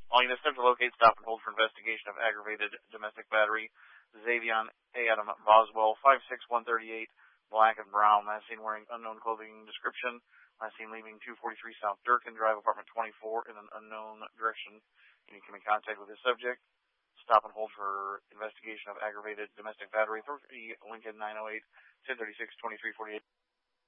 All units attempt to locate, stop, and hold for investigation of aggravated domestic battery. Xavion A. Adam Boswell, 5'6", 138, black and brown. Last seen wearing unknown clothing description. Last seen leaving 243 South Durkin Drive, apartment 24, in an unknown direction. You need to come in contact with this subject. Stop and hold for investigation of aggravated domestic battery. 3 Lincoln 908, 1036, 2348.